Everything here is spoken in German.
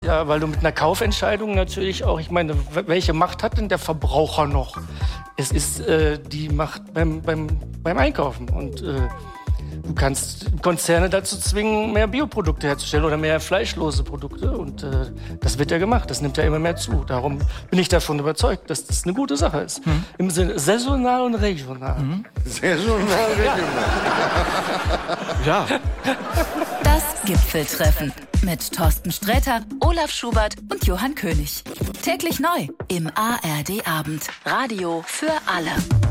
Ja, weil du mit einer Kaufentscheidung natürlich auch, ich meine, welche Macht hat denn der Verbraucher noch? Es ist die Macht beim Einkaufen. Und du kannst Konzerne dazu zwingen, mehr Bioprodukte herzustellen oder mehr fleischlose Produkte. Und das wird ja gemacht. Das nimmt ja immer mehr zu. Darum bin ich davon überzeugt, dass das eine gute Sache ist. Im Sinne saisonal und regional. Saisonal, regional. Ja. Das Gipfeltreffen mit Thorsten Sträter, Olaf Schubert und Johann König. Täglich neu im ARD Abend. Radio für alle.